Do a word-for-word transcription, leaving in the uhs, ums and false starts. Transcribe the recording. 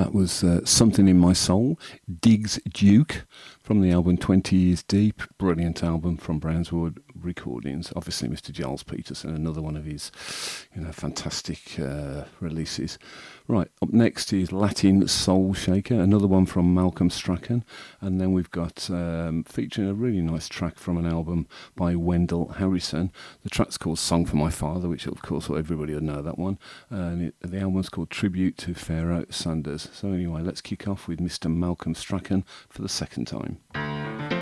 That was uh, Something in My Soul, Diggs Duke, from the album twenty Years Deep. Brilliant album from Brownswood Recordings. Obviously, Mister Giles Peterson, another one of his, you know, fantastic uh, releases. Right, up next is Latin Soul Shaker, another one from Malcolm Strachan. And then we've got um, featuring a really nice track from an album by Wendell Harrison. The track's called Song for My Father, which of course everybody will know that one. And it, the album's called Tribute to Pharaoh Sanders. So anyway, let's kick off with Mister Malcolm Strachan for the second time.